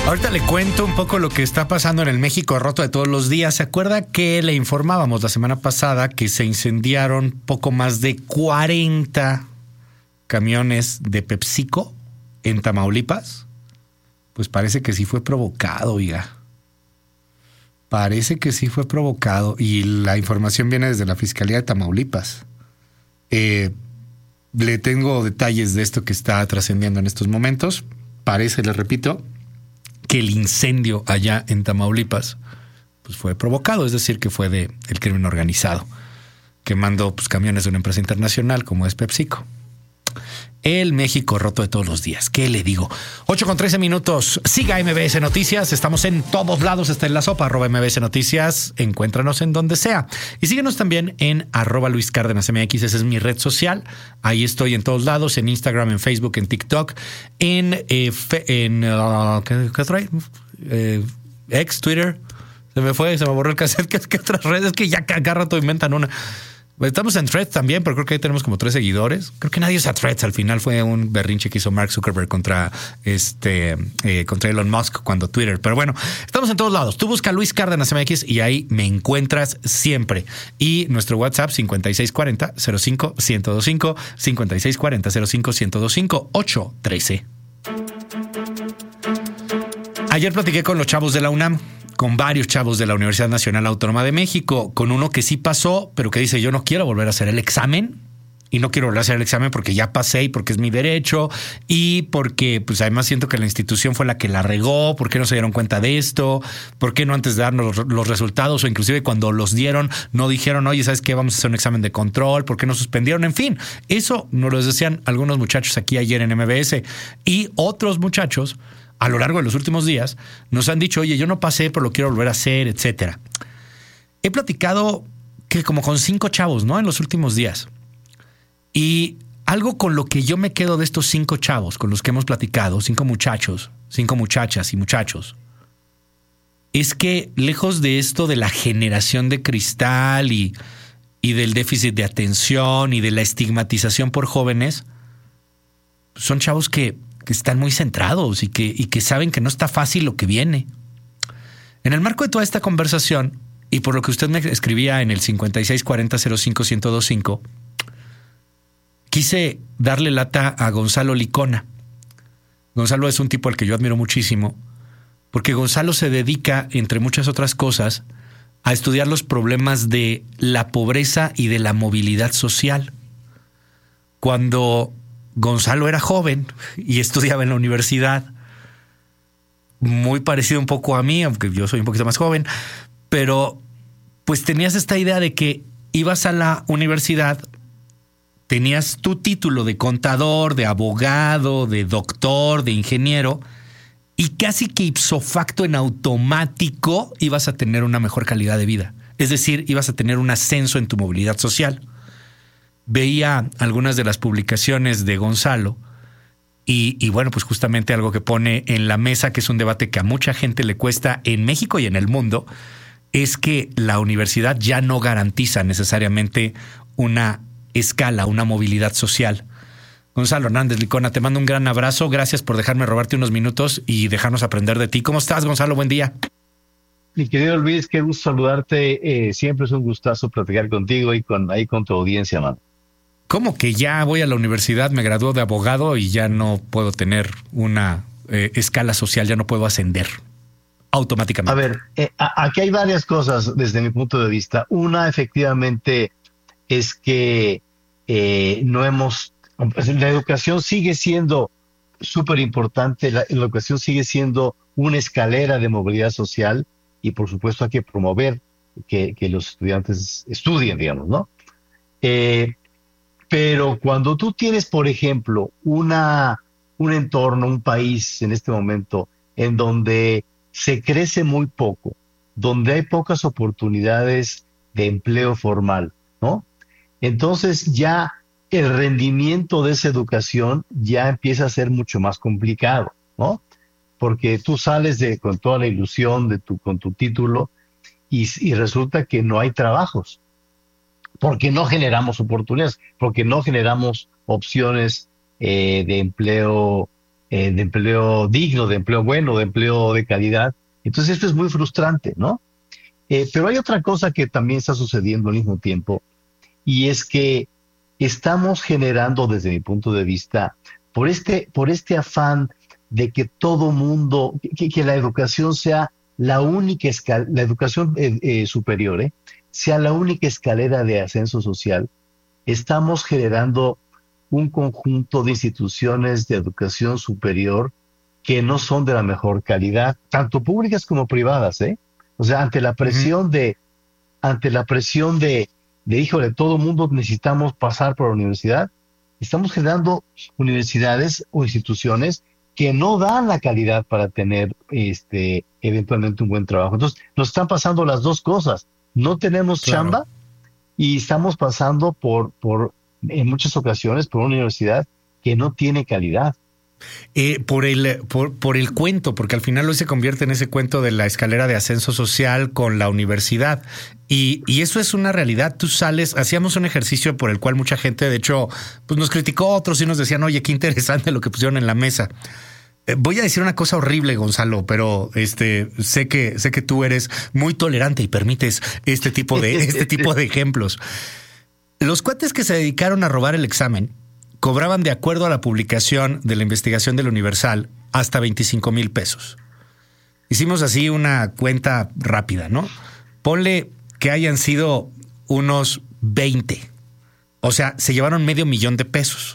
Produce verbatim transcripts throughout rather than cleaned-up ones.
Ahorita le cuento un poco lo que está pasando en el México roto de todos los días. ¿Se acuerda que le informábamos la semana pasada que se incendiaron poco más de cuarenta camiones de PepsiCo en Tamaulipas? Pues parece que sí fue provocado, oiga. Parece que sí fue provocado y la información viene desde la Fiscalía de Tamaulipas. Eh, le tengo detalles de esto que está trascendiendo en estos momentos. Parece, le repito, que el incendio allá en Tamaulipas pues fue provocado, es decir, que fue de el crimen organizado, quemando pues, camiones de una empresa internacional como es PepsiCo. El México roto de todos los días. ¿Qué le digo? ocho con trece minutos. Siga M B S Noticias. Estamos en todos lados. Está en la sopa. Arroba M B S Noticias. Encuéntranos en donde sea. Y síguenos también en arroba Luis Cárdenas M X. Esa es mi red social. Ahí estoy en todos lados. En Instagram, en Facebook, en TikTok, en, eh, fe, en uh, ¿qué, qué otra? Eh, X, Twitter. Se me fue, se me borró el cassette. ¿Qué, qué otras redes? Que ya cada rato inventan una. Estamos en Threads también, pero creo que ahí tenemos como tres seguidores. Creo que nadie usa Threads. Al final fue un berrinche que hizo Mark Zuckerberg contra este eh, contra Elon Musk cuando Twitter. Pero bueno, estamos en todos lados. Tú busca Luis Cárdenas M X y ahí me encuentras siempre. Y nuestro WhatsApp cincuenta y seis cuarenta cero cinco uno cero dos cinco, cincuenta y seis cuarenta cero cinco uno cero dos cinco, ocho trece. Ayer platiqué con los chavos de la UNAM, con varios chavos de la Universidad Nacional Autónoma de México, con uno que sí pasó, pero que dice, yo no quiero volver a hacer el examen y no quiero volver a hacer el examen porque ya pasé y porque es mi derecho y porque pues además siento que la institución fue la que la regó, ¿por qué no se dieron cuenta de esto? ¿Por qué no antes de darnos los, los resultados o inclusive cuando los dieron no dijeron, oye, ¿sabes qué? Vamos a hacer un examen de control, ¿por qué no suspendieron? En fin, eso nos lo decían algunos muchachos aquí ayer en M B S y otros muchachos a lo largo de los últimos días nos han dicho, oye, yo no pasé, pero lo quiero volver a hacer, etcétera. He platicado que como con cinco chavos, ¿no? En los últimos días. Y algo con lo que yo me quedo de estos cinco chavos con los que hemos platicado, cinco muchachos, cinco muchachas y muchachos, es que lejos de esto de la generación de cristal y, y del déficit de atención y de la estigmatización por jóvenes, son chavos que que están muy centrados y que, y que saben que no está fácil lo que viene. En el marco de toda esta conversación, y por lo que usted me escribía en el cincuenta y seis cuarenta cero cinco uno cero dos cinco, quise darle lata a Gonzalo Licona. Gonzalo es un tipo al que yo admiro muchísimo, porque Gonzalo se dedica, entre muchas otras cosas, a estudiar los problemas de la pobreza y de la movilidad social. Cuando Gonzalo era joven y estudiaba en la universidad, muy parecido un poco a mí, aunque yo soy un poquito más joven, pero pues tenías esta idea de que ibas a la universidad, tenías tu título de contador, de abogado, de doctor, de ingeniero, y casi que ipso facto en automático ibas a tener una mejor calidad de vida. Es decir, ibas a tener un ascenso en tu movilidad social. Veía algunas de las publicaciones de Gonzalo y, y bueno, pues justamente algo que pone en la mesa, que es un debate que a mucha gente le cuesta en México y en el mundo, es que la universidad ya no garantiza necesariamente una escala, una movilidad social. Gonzalo Hernández Licona, te mando un gran abrazo. Gracias por dejarme robarte unos minutos y dejarnos aprender de ti. ¿Cómo estás, Gonzalo? Buen día. Mi querido Luis, qué gusto saludarte. Eh, siempre es un gustazo platicar contigo y con ahí con tu audiencia, man. ¿Cómo que ya voy a la universidad, me graduó de abogado y ya no puedo tener una eh, escala social, ya no puedo ascender automáticamente? A ver, eh, a, aquí hay varias cosas desde mi punto de vista. Una, efectivamente, es que eh, no hemos... La educación sigue siendo súper importante, la, la educación sigue siendo una escalera de movilidad social y, por supuesto, hay que promover que, que los estudiantes estudien, digamos, ¿no? Eh, Pero cuando tú tienes, por ejemplo, una, un entorno, un país en este momento en donde se crece muy poco, donde hay pocas oportunidades de empleo formal, ¿no? Entonces ya el rendimiento de esa educación ya empieza a ser mucho más complicado, ¿no? Porque tú sales de, con toda la ilusión de tu, con tu título y, y resulta que no hay trabajos. Porque no generamos oportunidades, porque no generamos opciones eh, de empleo eh, de empleo digno, de empleo bueno, de empleo de calidad. Entonces esto es muy frustrante, ¿no? Eh, pero hay otra cosa que también está sucediendo al mismo tiempo, y es que estamos generando, desde mi punto de vista, por este, por este afán de que todo mundo, que, que la educación sea la única escalera, la educación eh, eh, superior, eh, sea la única escalera de ascenso social, estamos generando un conjunto de instituciones de educación superior que no son de la mejor calidad, tanto públicas como privadas, ¿eh? O sea, ante la presión uh-huh. de, ante la presión de, de, híjole, todo mundo necesitamos pasar por la universidad, estamos generando universidades o instituciones que no dan la calidad para tener este eventualmente un buen trabajo. Entonces, nos están pasando las dos cosas. No tenemos claro. chamba y estamos pasando por, por, en muchas ocasiones, por una universidad que no tiene calidad. Eh, por el por, por el cuento, porque al final hoy se convierte en ese cuento de la escalera de ascenso social con la universidad. Y, y eso es una realidad. Tú sales, hacíamos un ejercicio por el cual mucha gente, de hecho, pues nos criticó, otros y nos decían, oye, qué interesante lo que pusieron en la mesa. Eh, voy a decir una cosa horrible, Gonzalo, pero este sé que sé que tú eres muy tolerante y permites este tipo de este tipo de ejemplos. Los cuates que se dedicaron a robar el examen cobraban, de acuerdo a la publicación de la investigación del Universal, hasta veinticinco mil pesos. Hicimos así una cuenta rápida, ¿no? Ponle que hayan sido unos veinte. O sea, se llevaron medio millón de pesos.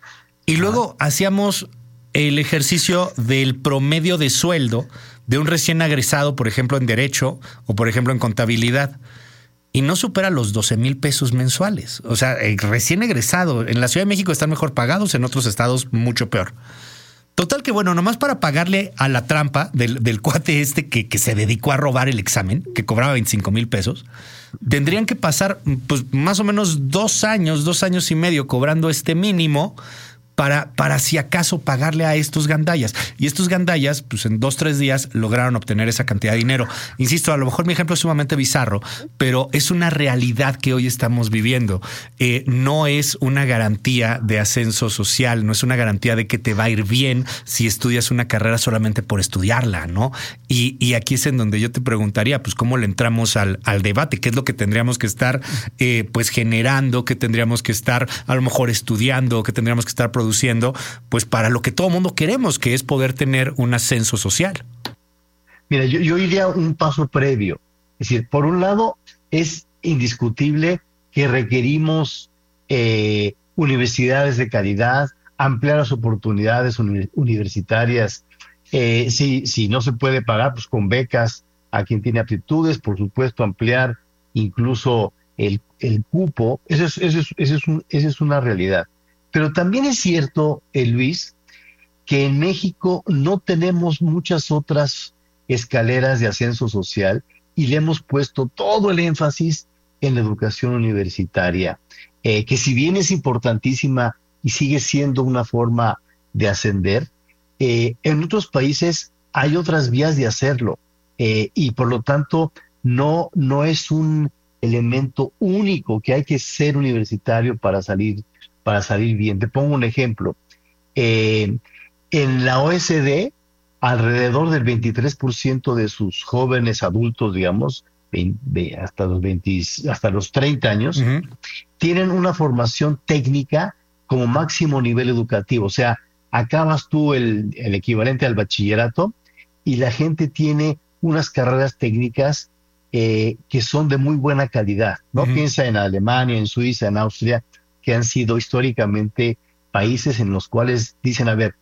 Y luego ah. hacíamos el ejercicio del promedio de sueldo de un recién egresado, por ejemplo, en Derecho o, por ejemplo, en Contabilidad. Y no supera los doce mil pesos mensuales. O sea, el recién egresado. En la Ciudad de México están mejor pagados, en otros estados mucho peor. Total que, bueno, nomás para pagarle a la trampa del, del cuate este que, que se dedicó a robar el examen, que cobraba veinticinco mil pesos, tendrían que pasar pues más o menos dos años, dos años y medio cobrando este mínimo para, para si acaso pagarle a estos gandallas. Y estos gandallas, pues en dos, tres días lograron obtener esa cantidad de dinero. Insisto, a lo mejor mi ejemplo es sumamente bizarro, pero es una realidad que hoy estamos viviendo. Eh, no es una garantía de ascenso social, no es una garantía de que te va a ir bien si estudias una carrera solamente por estudiarla, ¿no? Y, y aquí es en donde yo te preguntaría, pues, ¿cómo le entramos al, al debate? ¿Qué es lo que tendríamos que estar eh, pues generando? ¿Qué tendríamos que estar a lo mejor estudiando? ¿Qué tendríamos que estar produciendo? Pues para lo que todo mundo queremos, que es poder tener un ascenso social. Mira, yo, yo iría un paso previo. Es decir, por un lado, es indiscutible que requerimos eh, universidades de calidad, ampliar las oportunidades uni- universitarias. Eh, si, si no se puede pagar, pues con becas a quien tiene aptitudes, por supuesto, ampliar incluso el, el cupo. Eso es, eso es, eso es, un, eso es una realidad. Pero también es cierto, eh, Luis, que en México no tenemos muchas otras escaleras de ascenso social y le hemos puesto todo el énfasis en la educación universitaria, eh, que si bien es importantísima y sigue siendo una forma de ascender, eh, en otros países hay otras vías de hacerlo eh, y por lo tanto no, no es un elemento único que hay que ser universitario para salir para salir bien. Te pongo un ejemplo. Eh, en la O E C D, alrededor del veintitrés por ciento de sus jóvenes adultos, digamos, veinte, hasta los veinte, hasta los treinta años, uh-huh. tienen una formación técnica como máximo nivel educativo. O sea, acabas tú el, el equivalente al bachillerato y la gente tiene unas carreras técnicas eh, que son de muy buena calidad, ¿no? Uh-huh. Piensa en Alemania, en Suiza, en Austria, que han sido históricamente países en los cuales dicen, a ver,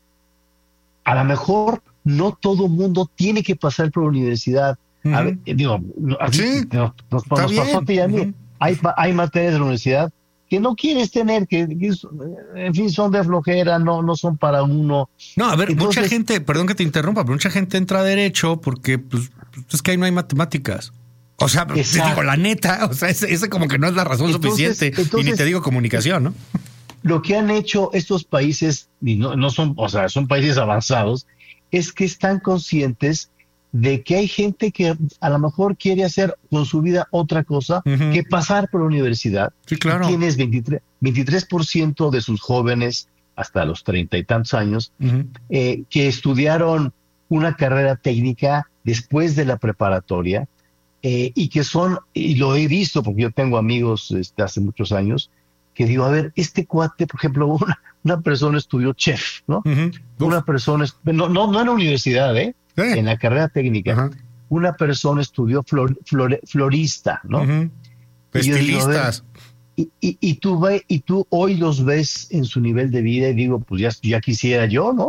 a lo mejor no todo mundo tiene que pasar por la universidad. Uh-huh. A ver, digo, así, sí, nos, nos, nos pasó a ti y a mí. Uh-huh. Hay, hay materias de la universidad que no quieres tener, que, que en fin son de flojera, no, no son para uno. No, a ver, Entonces, mucha gente, perdón que te interrumpa, pero mucha gente entra a Derecho porque pues, es que ahí no hay matemáticas. O sea, te digo la neta, o sea, ese, ese como que no es la razón entonces, suficiente. Entonces, y ni te digo comunicación, ¿no? Lo que han hecho estos países, y no, no son, o sea, son países avanzados, es que están conscientes de que hay gente que a lo mejor quiere hacer con su vida otra cosa uh-huh. que pasar por la universidad. Sí, claro. Y tienes veintitrés por ciento de sus jóvenes hasta los treinta y tantos años, Uh-huh. eh, que estudiaron una carrera técnica después de la preparatoria, eh, y que son, y lo he visto porque yo tengo amigos este, hace muchos años, que digo, a ver, este cuate, por ejemplo, una, una persona estudió chef, ¿no? Uh-huh. Una persona, no, no, no en la universidad, ¿eh? Sí. En la carrera técnica. Ajá. Una persona estudió flor, flor- florista, ¿no? Uh-huh. Y yo digo, a ver, Estilistas. Y, y, y, tú ve, y tú hoy los ves en su nivel de vida y digo, pues ya, ya quisiera yo, ¿no?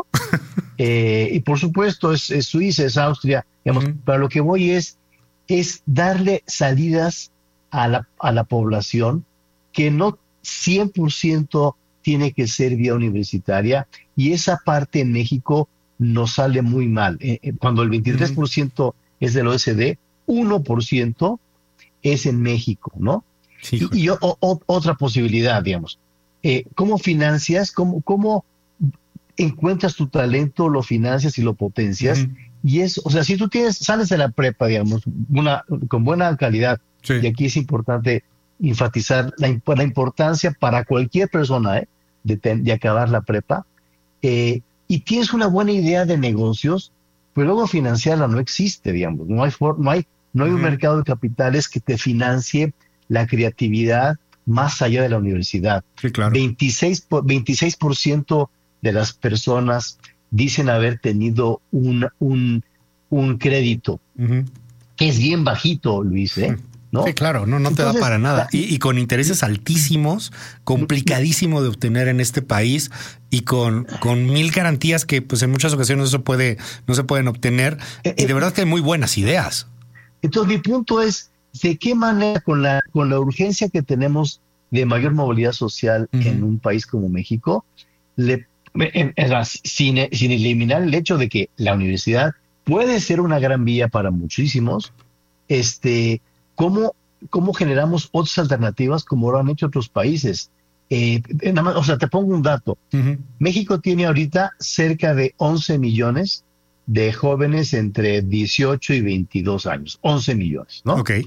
eh, y por supuesto es, es Suiza, es Austria, digamos, Uh-huh. pero lo que voy es, es darle salidas a la, a la población que no cien por ciento tiene que ser vía universitaria, y esa parte en México nos sale muy mal. Eh, eh, cuando el veintitrés por ciento uh-huh. es del O E C D, uno por ciento es en México, ¿no? Sí, y y o, o, otra posibilidad, digamos, eh, ¿cómo financias? ¿Cómo, ¿Cómo encuentras tu talento, lo financias y lo potencias? Uh-huh. Y es, o sea, si tú tienes, sales de la prepa, digamos, una, con buena calidad, sí. Y aquí es importante enfatizar la, la importancia para cualquier persona, ¿eh? de, de acabar la prepa, eh, y tienes una buena idea de negocios, pero luego financiarla no existe, digamos, no hay, for, no hay, no hay uh-huh. un mercado de capitales que te financie la creatividad más allá de la universidad. Sí, claro. veintiséis por ciento de las personas dicen haber tenido un, un, un crédito, uh-huh. que es bien bajito, Luis, ¿eh? ¿No? Sí, claro, no, no Entonces, te da para nada. Y, y con intereses altísimos, complicadísimo de obtener en este país, y con, con mil garantías que pues en muchas ocasiones eso puede, no se pueden obtener. Eh, y de verdad que hay muy buenas ideas. Entonces mi punto es, ¿de qué manera con la, con la urgencia que tenemos de mayor movilidad social uh-huh. en un país como México, le, en, en, sin, sin eliminar el hecho de que la universidad puede ser una gran vía para muchísimos, este, ¿cómo, cómo generamos otras alternativas como lo han hecho otros países? Eh, nada más, o sea, te pongo un dato. Uh-huh. México tiene ahorita cerca de once millones de jóvenes entre dieciocho y veintidós años. once millones, ¿no? Ok.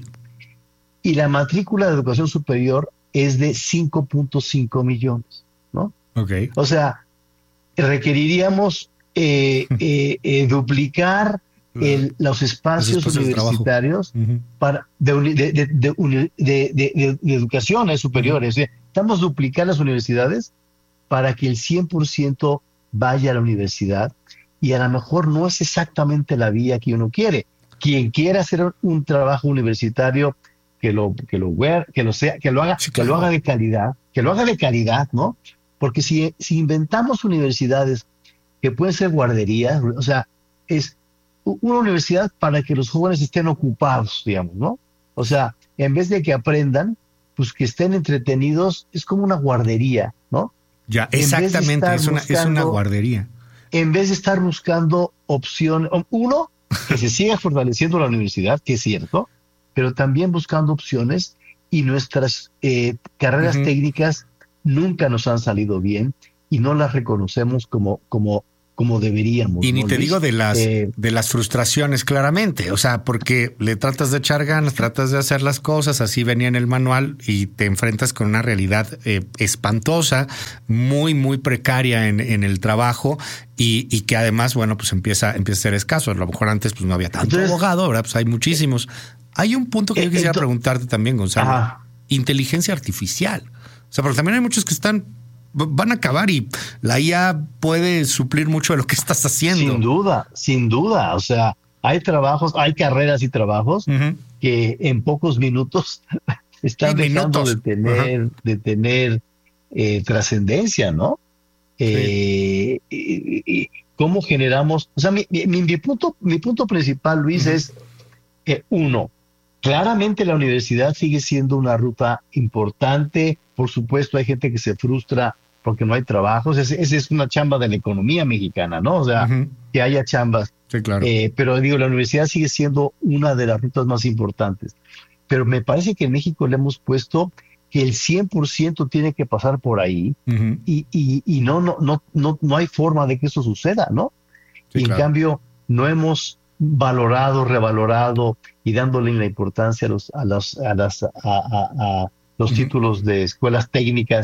Y la matrícula de educación superior es de cinco punto cinco millones, ¿no? Ok. O sea, requeriríamos eh, eh, eh, duplicar el, los espacios, los espacios universitarios uh-huh. para, de, de, de, de, de, de educación superiores. Uh-huh. Estamos duplicando las universidades para que el cien por ciento vaya a la universidad, y a lo mejor no es exactamente la vía que uno quiere. Quien quiera hacer un trabajo universitario, que lo, que lo, que lo sea, que lo haga, sí, claro. que lo haga de calidad, que lo haga de calidad, ¿no? Porque si, si inventamos universidades que pueden ser guarderías, o sea, es una universidad para que los jóvenes estén ocupados, digamos, ¿no? O sea, en vez de que aprendan, pues que estén entretenidos, es como una guardería, ¿no? Ya, exactamente, es una, buscando, es una guardería. En vez de estar buscando opción, uno, que se siga fortaleciendo la universidad, que es cierto, pero también buscando opciones, y nuestras eh, carreras uh-huh. técnicas nunca nos han salido bien y no las reconocemos como, como, como deberíamos. Y ni ¿no, te Luis? digo de las, eh, de las frustraciones, claramente, o sea, porque le tratas de echar ganas, tratas de hacer las cosas, así venía en el manual, y te enfrentas con una realidad eh, espantosa, muy, muy precaria en, en el trabajo, y, y que además, bueno, pues empieza, empieza a ser escaso. A lo mejor antes pues no había tanto Entonces, abogado, ¿verdad? Pues hay muchísimos. Hay un punto que yo quisiera preguntarte también, Gonzalo. Ajá. Inteligencia artificial. O sea, porque también hay muchos que están, van a acabar, y la I A puede suplir mucho de lo que estás haciendo. Sin duda, sin duda. O sea, hay trabajos, hay carreras y trabajos uh-huh. que en pocos minutos están y dejando minutos. de tener, uh-huh. de tener eh, trascendencia, ¿no? Sí. Eh, y, y, ¿Cómo generamos? O sea, mi, mi, mi, punto, mi punto principal, Luis, uh-huh. es eh, uno. Claramente la universidad sigue siendo una ruta importante. Por supuesto, hay gente que se frustra porque no hay trabajos. Esa es una chamba de la economía mexicana, ¿no? O sea, uh-huh. que haya chambas. Sí, claro. Eh, pero digo, la universidad sigue siendo una de las rutas más importantes. Pero me parece que en México le hemos puesto que el cien por ciento tiene que pasar por ahí, uh-huh. y, y, y no, no, no, no, no hay forma de que eso suceda, ¿no? Sí, y claro. En cambio, no hemos valorado, revalorado y dándole la importancia a los, a las, a las, a, a, a los uh-huh. títulos de escuelas técnicas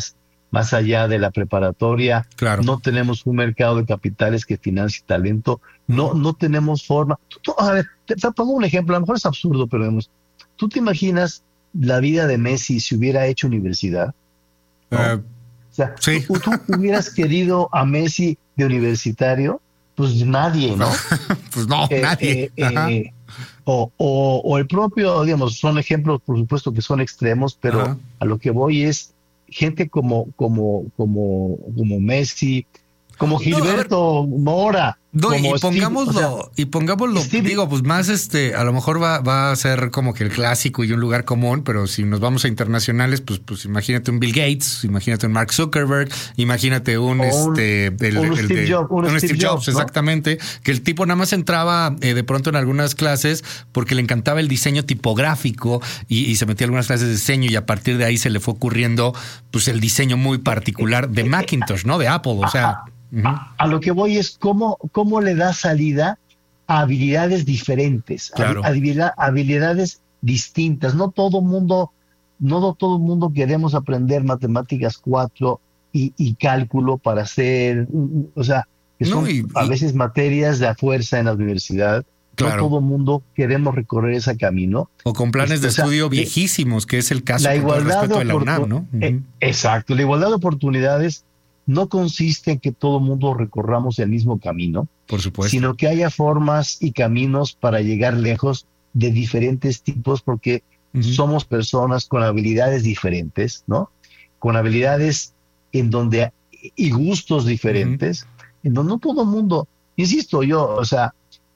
más allá de la preparatoria. Claro. No tenemos un mercado de capitales que financie talento. No, no tenemos forma. Tú, tú, a ver, te, te pongo un ejemplo, a lo mejor es absurdo, pero digamos, ¿tú te imaginas la vida de Messi si hubiera hecho universidad? ¿No? Uh, o sea, sí. ¿tú, tú hubieras querido a Messi de universitario? Pues nadie, ¿no? Pues no, eh, nadie. Eh, eh, o, o, o el propio, digamos, son ejemplos, por supuesto, que son extremos, pero Ajá. a lo que voy es gente como, como, como, como Messi, como Gilberto no, Mora. No, como y pongámoslo, Steve, o sea, y pongámoslo, Steve, digo, pues más este, a lo mejor va, va a ser como que el clásico y un lugar común, pero si nos vamos a internacionales, pues, pues imagínate un Bill Gates, imagínate un Mark Zuckerberg, imagínate un, este, un, el, un el Steve de, Jobs, un un Steve, Steve Jobs, Jobs, ¿no? Exactamente, que el tipo nada más entraba eh, de pronto en algunas clases porque le encantaba el diseño tipográfico y, y se metía en algunas clases de diseño y a partir de ahí se le fue ocurriendo, pues el diseño muy particular de Macintosh, ¿no? De Apple, o sea. Uh-huh. A, a lo que voy es cómo, cómo le da salida a habilidades diferentes, claro. a, habilidad, habilidades distintas. No todo mundo, no todo mundo queremos aprender matemáticas cuatro y, y cálculo para hacer, o sea, que son no, y, a veces materias de a fuerza en la universidad. Claro. No todo mundo queremos recorrer ese camino. O con planes este, de estudio o sea, viejísimos, que es el caso la con igualdad todo el respeto de, de la UNAM, ¿no? Uh-huh. Eh, exacto, la igualdad de oportunidades no consiste en que todo mundo recorramos el mismo camino, por supuesto, sino que haya formas y caminos para llegar lejos de diferentes tipos, porque uh-huh. somos personas con habilidades diferentes, ¿no? Con habilidades en donde y gustos diferentes, uh-huh. en donde no todo el mundo, insisto yo, o sea,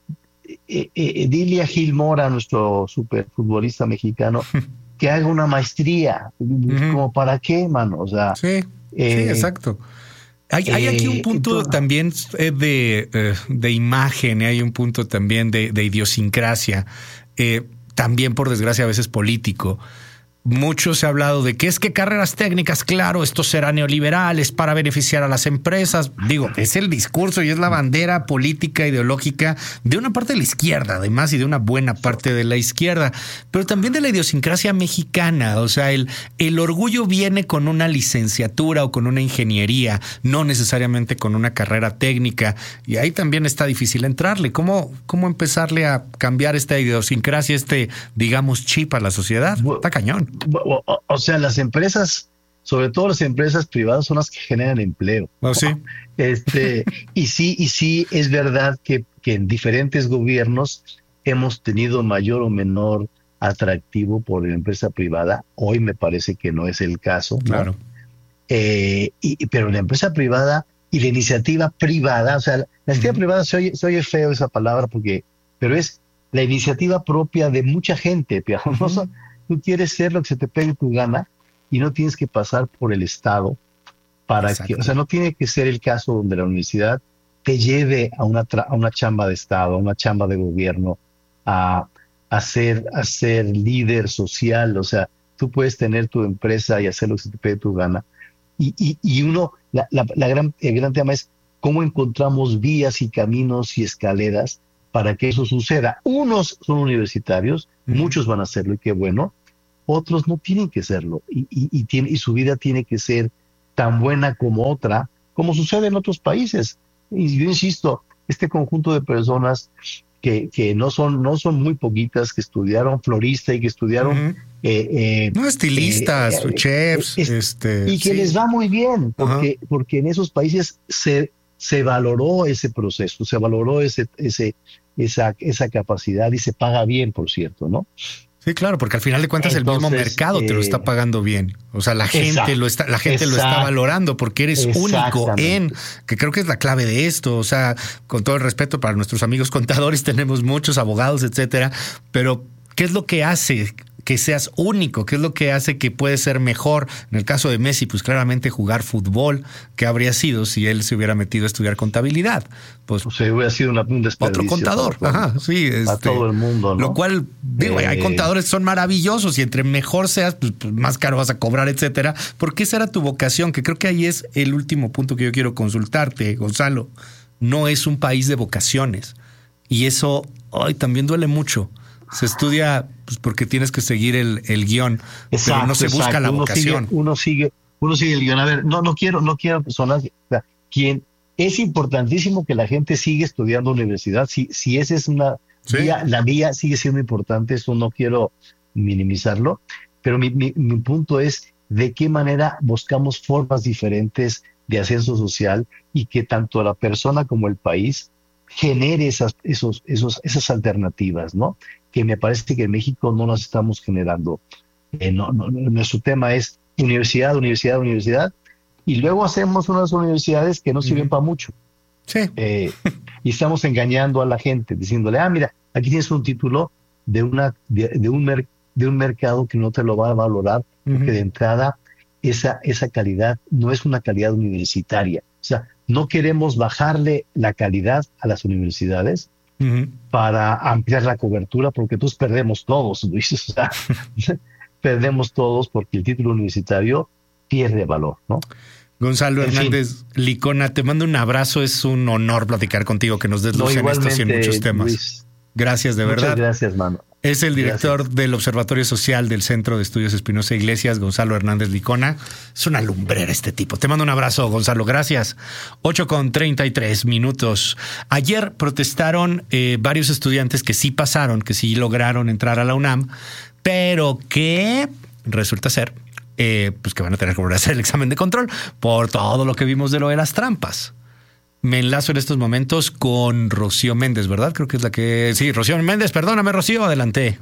eh, eh, dile a Gil Mora, nuestro superfutbolista mexicano, que haga una maestría, uh-huh. como para qué, mano, o sea, sí, eh, sí, exacto. Hay, hay aquí un punto entonces, también de, de imagen, hay un punto también de, de idiosincrasia, eh, también por desgracia a veces político. Mucho se ha hablado de que es que carreras técnicas, claro, esto será neoliberal, es para beneficiar a las empresas. Digo, es el discurso y es la bandera política, ideológica de una parte de la izquierda, además, y de una buena parte de la izquierda, pero también de la idiosincrasia mexicana. O sea, el, el orgullo viene con una licenciatura o con una ingeniería, no necesariamente con una carrera técnica. Y ahí también está difícil entrarle. ¿Cómo, cómo empezarle a cambiar esta idiosincrasia, este, digamos, chip a la sociedad? Está cañón. O, o, o sea, las empresas, sobre todo las empresas privadas, son las que generan empleo. Oh, sí. Este, y sí, y sí es verdad que, que en diferentes gobiernos hemos tenido mayor o menor atractivo por la empresa privada. Hoy me parece que no es el caso, ¿no? Claro. Eh, y, pero la empresa privada y la iniciativa privada, o sea, la iniciativa uh-huh. privada se oye, se oye feo esa palabra, porque, pero es la iniciativa propia de mucha gente, uh-huh. no son, tú quieres ser lo que se te pegue tu gana y no tienes que pasar por el Estado para Exacto. que, o sea, no tiene que ser el caso donde la universidad te lleve a una, tra- a una chamba de Estado, a una chamba de gobierno, a, a, ser, a ser líder social. O sea, tú puedes tener tu empresa y hacer lo que se te pegue tu gana. Y, y, y uno, la, la, la gran, el gran tema es cómo encontramos vías y caminos y escaleras para que eso suceda. Unos son universitarios, uh-huh. muchos van a hacerlo y qué bueno. Otros no tienen que serlo y, y, y, tiene, y su vida tiene que ser tan buena como otra, como sucede en otros países. Y yo insisto, este conjunto de personas que, que no son no son muy poquitas, que estudiaron florista y que estudiaron... Uh-huh. eh, eh, no, estilistas, eh, chefs. Eh, este, y que sí. les va muy bien, porque, uh-huh. porque en esos países se, se valoró ese proceso, se valoró ese, ese, esa, esa capacidad y se paga bien, por cierto, ¿no? Sí, claro, porque al final de cuentas Entonces, el mismo mercado eh, te lo está pagando bien. O sea, la gente exacto, lo está, la gente exacto, lo está valorando porque eres único en, que creo que es la clave de esto. O sea, con todo el respeto para nuestros amigos contadores, tenemos muchos abogados, etcétera, pero ¿qué es lo que hace que seas único? ¿Qué es lo que hace que puedes ser mejor? En el caso de Messi, pues claramente jugar fútbol. ¿Qué habría sido si él se hubiera metido a estudiar contabilidad? Pues o sea, hubiera sido una, un desperdicio. Otro contador. Para, Ajá, sí. Este, a todo el mundo, ¿no? Lo cual, digo, eh, hay contadores que son maravillosos y entre mejor seas, pues, pues más caro vas a cobrar, etcétera. Porque esa era tu vocación, que creo que ahí es el último punto que yo quiero consultarte, Gonzalo. No es un país de vocaciones. Y eso ay, también duele mucho. Se estudia pues, porque tienes que seguir el, el guión, exacto, pero no se busca exacto. la uno vocación. Sigue, uno sigue, uno sigue el guión. A ver, no, no quiero, no quiero personas, o sea, quien es importantísimo que la gente siga estudiando universidad, si, si esa es una Sí. vía, la vía sigue siendo importante, eso no quiero minimizarlo, pero mi, mi, mi punto es de qué manera buscamos formas diferentes de ascenso social y que tanto la persona como el país genere esas, esos, esos, esas alternativas, ¿no? Que me parece que en México no las estamos generando. Eh, no, no, nuestro tema es universidad, universidad, universidad, y luego hacemos unas universidades que no sirven Ujú. para mucho. Sí. Eh, y estamos engañando a la gente, diciéndole, ah, mira, aquí tienes un título de, una, de, de, un, mer, de un mercado que no te lo va a valorar, Uh-huh. porque de entrada esa, esa calidad no es una calidad universitaria. O sea, no queremos bajarle la calidad a las universidades Uh-huh. para ampliar la cobertura, porque entonces perdemos todos, Luis. O sea, perdemos todos porque el título universitario pierde valor, ¿no? Gonzalo En Hernández Licona, te mando un abrazo. Es un honor platicar contigo, que nos des No, luz en estos y en igualmente, muchos temas. Luis. Gracias, de Muchas verdad. gracias, mano. Es el director Gracias. del Observatorio Social del Centro de Estudios Espinosa Iglesias, Gonzalo Hernández Licona. Es una lumbrera este tipo. Te mando un abrazo, Gonzalo. Gracias. ocho con treinta y tres minutos. Ayer protestaron eh, varios estudiantes que sí pasaron, que sí lograron entrar a la UNAM, pero que resulta ser eh, pues que van a tener que volver a hacer el examen de control por todo lo que vimos de lo de las trampas. Me enlazo en estos momentos con Rocío Méndez, ¿verdad? Creo que es la que... Sí, Rocío Méndez, perdóname, Rocío, adelante.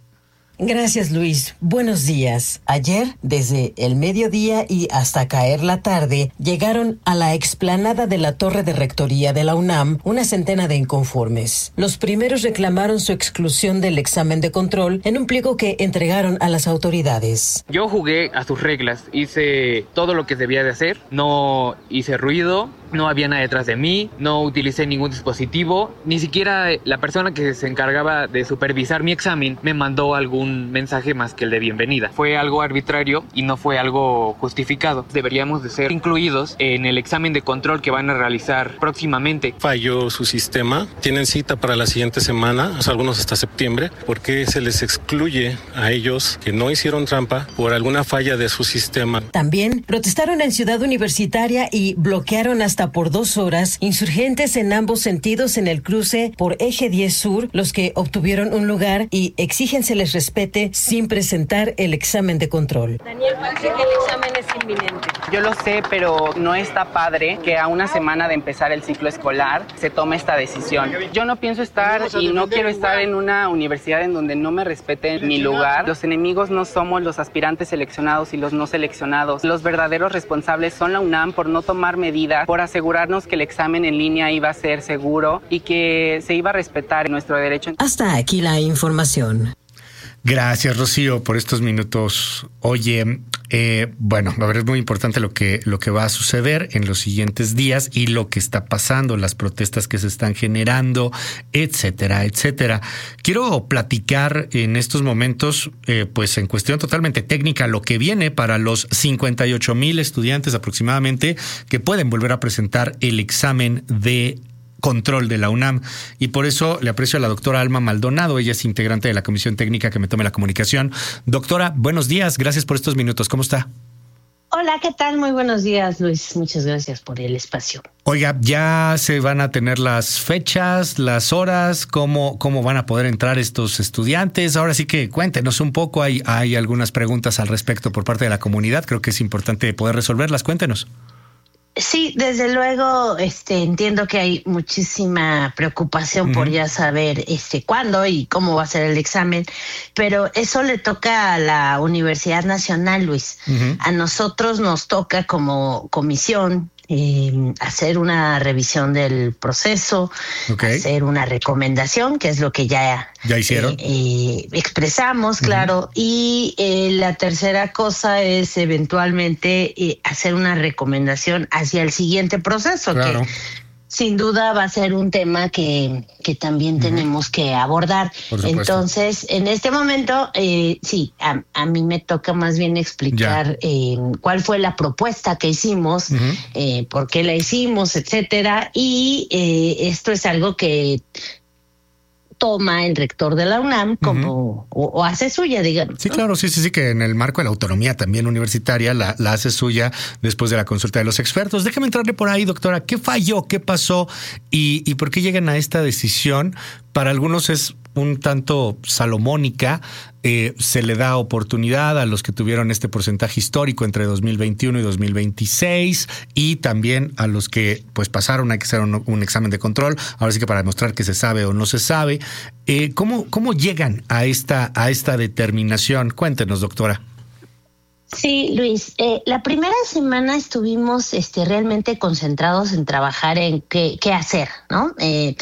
Gracias, Luis. Buenos días. Ayer, desde el mediodía y hasta caer la tarde, llegaron a la explanada de la Torre de Rectoría de la UNAM una centena de inconformes. Los primeros reclamaron su exclusión del examen de control en un pliego que entregaron a las autoridades. Yo jugué a sus reglas, hice todo lo que debía de hacer, no hice ruido, no había nadie detrás de mí, no utilicé ningún dispositivo, ni siquiera la persona que se encargaba de supervisar mi examen me mandó algún mensaje más que el de bienvenida. Fue algo arbitrario y no fue algo justificado. Deberíamos de ser incluidos en el examen de control que van a realizar próximamente. Falló su sistema, tienen cita para la siguiente semana, o sea, algunos hasta septiembre, porque se les excluye a ellos que no hicieron trampa por alguna falla de su sistema. También protestaron en Ciudad Universitaria y bloquearon hasta por dos horas insurgentes en ambos sentidos en el cruce por Eje diez Sur, los que obtuvieron un lugar y exigen se les respete sin presentar el examen de control. Daniel, parece que el examen es inminente. Yo lo sé, pero no está padre que a una semana de empezar el ciclo escolar se tome esta decisión. Yo no pienso estar y no quiero estar en una universidad en donde no me respeten mi lugar. Los enemigos no somos los aspirantes seleccionados y los no seleccionados. Los verdaderos responsables son la UNAM por no tomar medidas, por asegurarnos que el examen en línea iba a ser seguro y que se iba a respetar nuestro derecho. Hasta aquí la información. Gracias, Rocío, por estos minutos. Oye, eh, bueno, a ver, es muy importante lo que, lo que va a suceder en los siguientes días y lo que está pasando, las protestas que se están generando, etcétera, etcétera. Quiero platicar en estos momentos, eh, pues en cuestión totalmente técnica, lo que viene para los cincuenta y ocho mil estudiantes aproximadamente que pueden volver a presentar el examen de control de la UNAM, y por eso le aprecio a la doctora Alma Maldonado. Ella es integrante de la comisión técnica que me tome la comunicación. Doctora, buenos días, gracias por estos minutos. ¿Cómo está? Hola, ¿qué tal? Muy buenos días, Luis. Muchas gracias por el espacio. Oiga, ¿ya se van a tener las fechas, las horas? ¿Cómo, cómo van a poder entrar estos estudiantes? Ahora sí que cuéntenos un poco. Hay, hay algunas preguntas al respecto por parte de la comunidad. Creo que es importante poder resolverlas. Cuéntenos. Sí, desde luego, este, entiendo que hay muchísima preocupación uh-huh. por ya saber este cuándo y cómo va a ser el examen, pero eso le toca a la Universidad Nacional, Luis. Uh-huh. A nosotros nos toca como comisión eh, hacer una revisión del proceso, okay. hacer una recomendación, que es lo que ya, ¿Ya hicieron? Eh, eh, expresamos, claro, uh-huh. y eh, la tercera cosa es eventualmente eh, hacer una recomendación hacia el siguiente proceso, claro. que sin duda va a ser un tema que, que también uh-huh. tenemos que abordar. Entonces, en este momento, eh, sí, a, a mí me toca más bien explicar eh, cuál fue la propuesta que hicimos, uh-huh. eh, por qué la hicimos, etcétera. Y eh, esto es algo que toma el rector de la UNAM como uh-huh. o, o hace suya, digamos. Sí, ¿no? claro, sí, sí, sí, que en el marco de la autonomía también universitaria la, la hace suya después de la consulta de los expertos. Déjame entrarle por ahí, doctora. ¿Qué falló? ¿Qué pasó? ¿Y, y por qué llegan a esta decisión? Para algunos es un tanto salomónica. Eh, se le da oportunidad a los que tuvieron este porcentaje histórico entre dos mil veintiuno y dos mil veintiséis y también a los que pues pasaron, hay que hacer un, un examen de control, ahora sí que para demostrar que se sabe o no se sabe. Eh, ¿cómo, cómo llegan a esta, a esta determinación? Cuéntenos, doctora. Sí, Luis, eh, la primera semana estuvimos este, realmente concentrados en trabajar en qué, qué hacer, ¿no? Eh,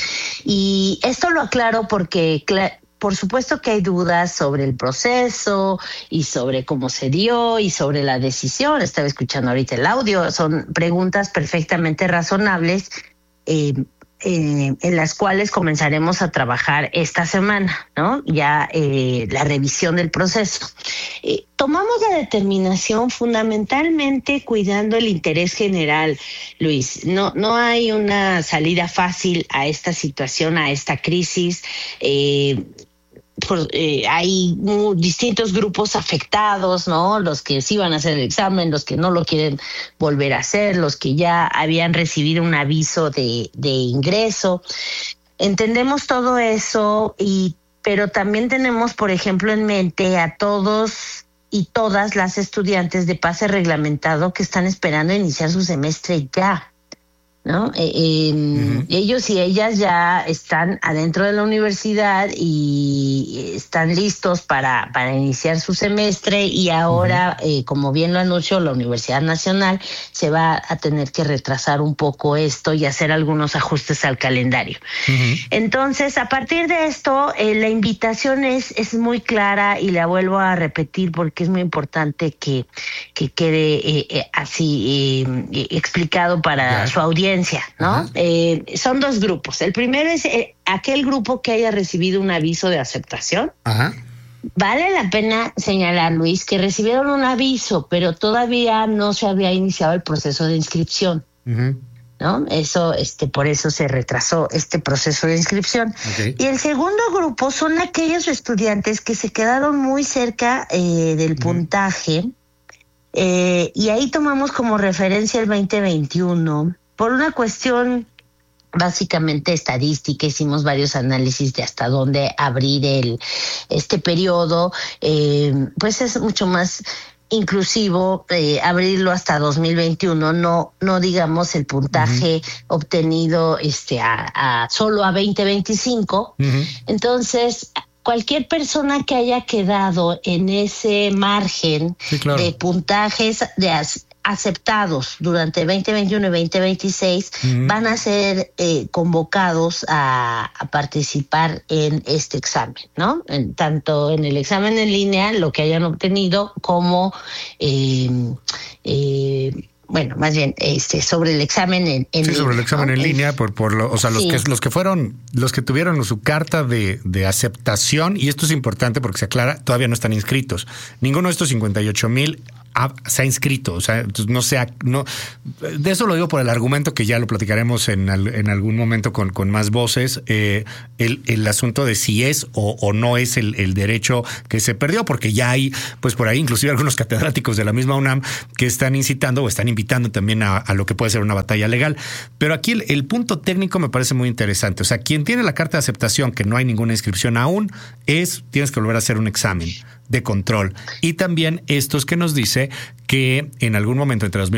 y esto lo aclaro porque... Cl- Por supuesto que hay dudas sobre el proceso y sobre cómo se dio y sobre la decisión. Estaba escuchando ahorita el audio. Son preguntas perfectamente razonables eh, eh, en las cuales comenzaremos a trabajar esta semana, ¿no? Ya eh, la revisión del proceso. Eh, tomamos la determinación fundamentalmente cuidando el interés general, Luis. No, no hay una salida fácil a esta situación, a esta crisis. Eh, Por, eh, hay uh, distintos grupos afectados, ¿no? Los que sí van a hacer el examen, los que no lo quieren volver a hacer, los que ya habían recibido un aviso de, de ingreso. Entendemos todo eso, y, pero también tenemos, por ejemplo, en mente a todos y todas las estudiantes de pase reglamentado que están esperando iniciar su semestre ya, ¿no? Eh, eh, uh-huh. Ellos y ellas ya están adentro de la universidad y están listos para, para iniciar su semestre, y ahora, uh-huh. eh, como bien lo anunció la Universidad Nacional, se va a tener que retrasar un poco esto y hacer algunos ajustes al calendario. Uh-huh. Entonces, a partir de esto, eh, la invitación es, es muy clara, y la vuelvo a repetir porque es muy importante que, que quede eh, eh, así eh, explicado para yeah. su audiencia, ¿no? Eh, son dos grupos. El primero es eh, aquel grupo que haya recibido un aviso de aceptación. Ajá. Vale la pena señalar, Luis, que recibieron un aviso, pero todavía no se había iniciado el proceso de inscripción. Uh-huh. ¿No? Eso, este, por eso se retrasó este proceso de inscripción. Okay. Y el segundo grupo son aquellos estudiantes que se quedaron muy cerca eh, del uh-huh. puntaje, eh, y ahí tomamos como referencia el veinte veintiuno. Por una cuestión básicamente estadística, hicimos varios análisis de hasta dónde abrir el este periodo, eh, pues es mucho más inclusivo eh, abrirlo hasta dos mil veintiuno, no no digamos el puntaje uh-huh. obtenido este a, a solo a veinte veinticinco. Uh-huh. Entonces, cualquier persona que haya quedado en ese margen sí, claro. de puntajes de as, aceptados durante veinte veintiuno y veinte veintiséis uh-huh. van a ser eh, convocados a, a participar en este examen, ¿no? En, tanto en el examen en línea, lo que hayan obtenido, como eh, eh, bueno, más bien este sobre el examen en, en sí, línea. Sí, sobre el examen ¿no? en línea, por, por lo, o sea, los sí. que los que fueron, los que tuvieron su carta de, de aceptación, y esto es importante porque se aclara, todavía no están inscritos. Ninguno de estos cincuenta y ocho mil ha, se ha inscrito, o sea, no se ha, no, de eso lo digo por el argumento que ya lo platicaremos en, en algún momento con, con más voces, eh, el, el asunto de si es o, o no es el, el derecho que se perdió, porque ya hay, pues por ahí, inclusive algunos catedráticos de la misma UNAM que están incitando o están invitando también a, a lo que puede ser una batalla legal. Pero aquí el, el punto técnico me parece muy interesante. O sea, quien tiene la carta de aceptación, que no hay ninguna inscripción aún, es, tienes que volver a hacer un examen de control. Y también estos que nos dice que en algún momento entre dos mil